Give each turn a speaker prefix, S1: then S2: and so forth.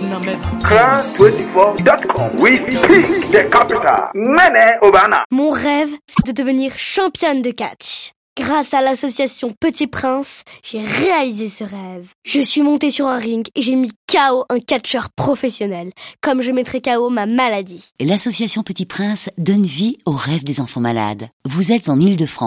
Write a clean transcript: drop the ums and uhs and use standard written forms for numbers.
S1: Class24.com. We speak the capital. Nene Obana.
S2: Mon rêve, c'est de devenir championne de catch. Grâce à l'association Petit Prince, j'ai réalisé ce rêve. Je suis montée sur un ring et j'ai mis KO un catcheur professionnel, comme je mettrais KO ma maladie.
S3: L'association Petit Prince donne vie aux rêves des enfants malades. Vous êtes en Île-de-France.